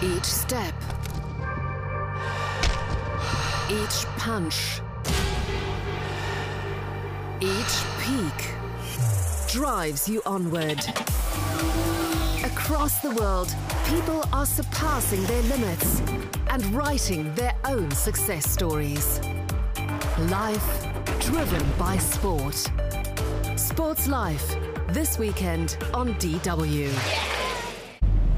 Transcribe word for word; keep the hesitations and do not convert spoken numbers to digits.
Each step, each punch, each peak drives you onward. Across the world, people are surpassing their limits and writing their own success stories. Life driven by sport. Sports Life, this weekend on D W.